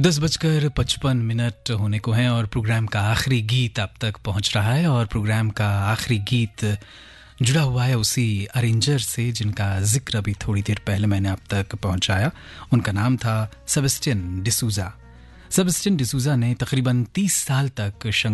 10:55 होने को हैं और प्रोग्राम का आखिरी गीत आप तक पहुंच रहा है। और प्रोग्राम का आखिरी गीत जुड़ा हुआ है उसी अरेंजर से जिनका जिक्र अभी थोड़ी देर पहले मैंने आप तक पहुंचाया। उनका नाम था सेबेस्टियन डिसूजा। सेबेस्टियन डिसूजा ने तकरीबन 30 साल तक